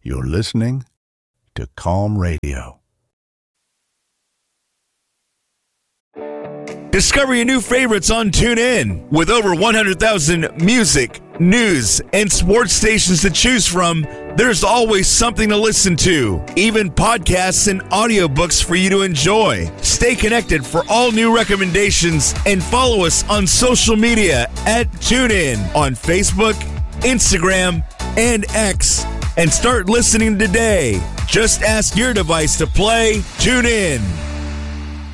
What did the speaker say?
You're listening to Calm Radio. Discover your new favorites on TuneIn. With over 100,000 music, news, and sports stations to choose from, there's always something to listen to. Even podcasts and audiobooks for you to enjoy. Stay connected for all new recommendations and follow us on social media at TuneIn on Facebook, Instagram, and X. And start listening today. Just ask your device to play TuneIn.